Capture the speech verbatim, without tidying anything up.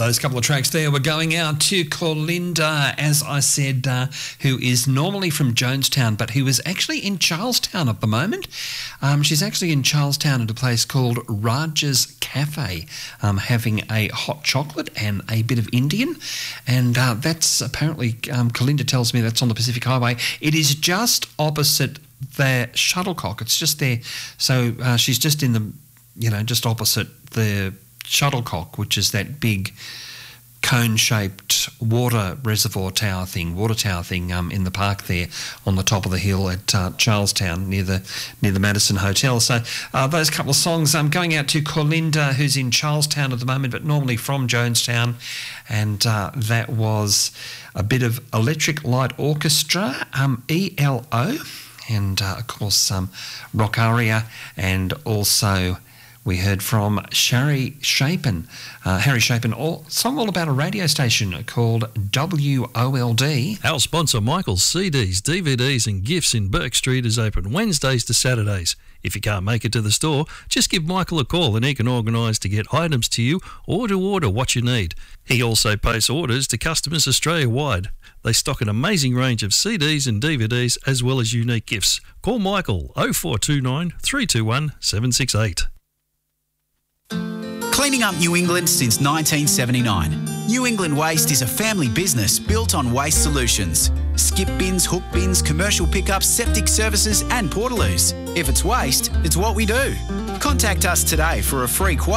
those couple of tracks there were going out to Corlinda, as I said, uh, who is normally from Jonestown, but who is actually in Charlestown at the moment. Um, she's actually in Charlestown at a place called Raj's Cafe, um, having a hot chocolate and a bit of Indian. And uh, that's apparently, um, Corlinda tells me that's on the Pacific Highway. It is just opposite the Shuttlecock. It's just there. So uh, she's just in the, you know, just opposite the Shuttlecock, which is that big cone-shaped water reservoir tower thing, water tower thing um, in the park there on the top of the hill at uh, Charlestown near the near the Madison Hotel. So uh, those couple of songs um, going out to Corlinda, who's in Charlestown at the moment, but normally from Jonestown, and uh, that was a bit of Electric Light Orchestra, um, E L O, and uh, of course um, Rock Aria, and also we heard from Harry Chapin, uh, Harry Chapin, all, song all about a radio station called W O L D. Our sponsor Michael's C Ds, D V Ds and gifts in Burke Street is open Wednesdays to Saturdays. If you can't make it to the store, just give Michael a call and he can organise to get items to you or to order what you need. He also posts orders to customers Australia-wide. They stock an amazing range of C Ds and D V Ds as well as unique gifts. Call Michael oh four two nine, three two one, seven six eight. Cleaning up New England since nineteen seventy-nine. New England Waste is a family business built on waste solutions. Skip bins, hook bins, commercial pickups, septic services and portaloos. If it's waste, it's what we do. Contact us today for a free quote